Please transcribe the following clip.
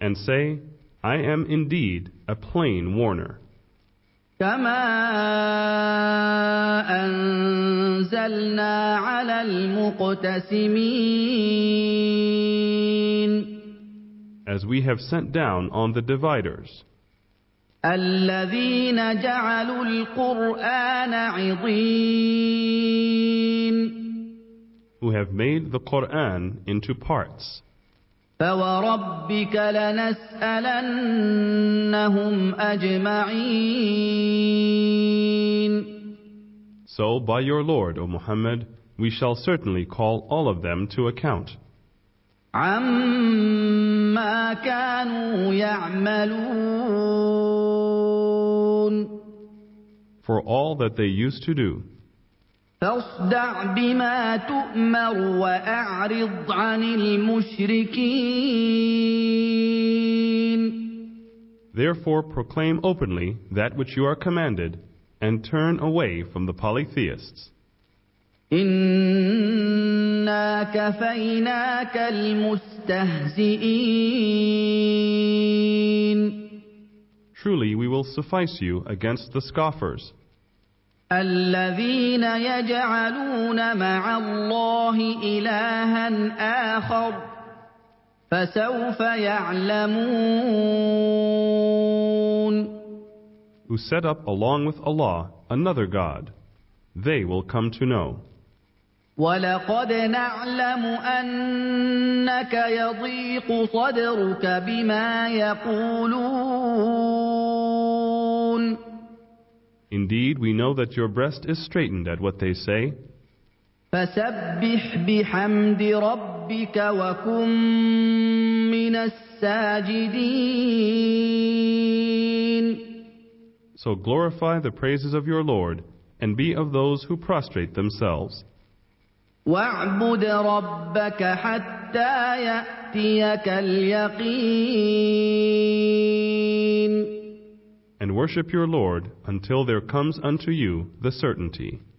and say, I am indeed a plain warner. كما أنزلنا على المقتسمين As we have sent down on the dividers, الذين جعلوا القرآن عضين who have made the Quran into parts. فوربك لنسألنهم أجمعين So by your Lord, O Muhammad, we shall certainly call all of them to account عما كانوا يعملون for all that they used to do. فاصدع بما تؤمر وأعرض عن المشركين Therefore proclaim openly that which you are commanded, and turn away from the polytheists. إنا كفيناك المستهزئين Truly we will suffice you against the scoffers, الذين يجعلون مع الله إلها آخر فسوف يعلمون who set up along with Allah another God. They will come to know. ولقد نعلم أنك يضيق صدرك بما يقولون Indeed, we know that your breast is straightened at what they say. فسبح بحمد ربك وكن من الساجدين So glorify the praises of your Lord, and be of those who prostrate themselves. واعبد ربك حتى يأتيك اليقين And worship your Lord until there comes unto you the certainty.